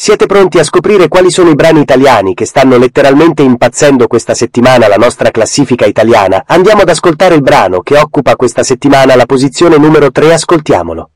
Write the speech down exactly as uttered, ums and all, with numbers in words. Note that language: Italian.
Siete pronti a scoprire quali sono i brani italiani che stanno letteralmente impazzendo questa settimana la nostra classifica italiana? Andiamo ad ascoltare il brano che occupa questa settimana la posizione numero tre, ascoltiamolo.